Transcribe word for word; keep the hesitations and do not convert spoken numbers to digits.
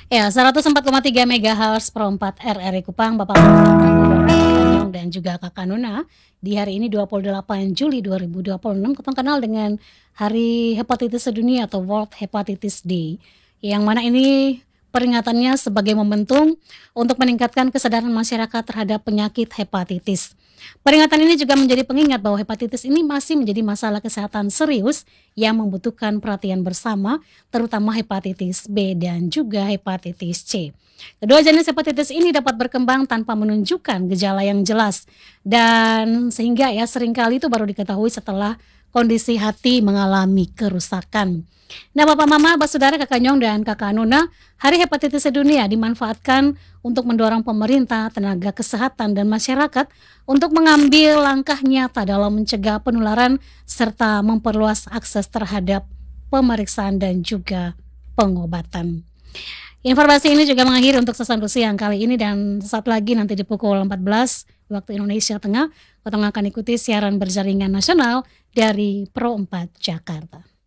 Ya, seratus empat koma tiga megahertz Pro empat R R I Kupang, Bapak Kakak dan juga Kakak Nuna. Di hari ini dua puluh delapan Juli dua ribu dua puluh enam, kita kenal dengan Hari Hepatitis Sedunia atau World Hepatitis Day. Yang mana ini peringatannya sebagai momentum untuk meningkatkan kesadaran masyarakat terhadap penyakit hepatitis. Peringatan ini juga menjadi pengingat bahwa hepatitis ini masih menjadi masalah kesehatan serius yang membutuhkan perhatian bersama, terutama hepatitis B dan juga hepatitis C. Kedua jenis hepatitis ini dapat berkembang tanpa menunjukkan gejala yang jelas dan sehingga ya seringkali itu baru diketahui setelah kondisi hati mengalami kerusakan. Nah, Bapak Mama, Bapak Saudara, Kakak Nyong dan Kakak Nuna, Hari Hepatitis Sedunia dimanfaatkan untuk mendorong pemerintah, tenaga kesehatan dan masyarakat untuk mengambil langkah nyata dalam mencegah penularan serta memperluas akses terhadap pemeriksaan dan juga pengobatan. Informasi ini juga mengakhiri untuk Sesan Rusia yang kali ini, dan saat lagi nanti di pukul empat belas waktu Indonesia Tengah, kita akan ikuti siaran berjaringan nasional dari Pro empat Jakarta.